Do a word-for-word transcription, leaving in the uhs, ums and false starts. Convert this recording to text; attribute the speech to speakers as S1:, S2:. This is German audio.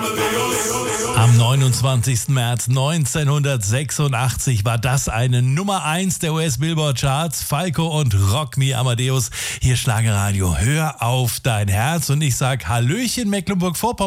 S1: Am neunundzwanzigsten März neunzehnhundertsechsundachtzig war das eine Nummer eins der U S-Billboard-Charts. Falco und Rock Me Amadeus. Hier Schlagerradio. Hör auf dein Herz. Und ich sag Hallöchen Mecklenburg-Vorpommern.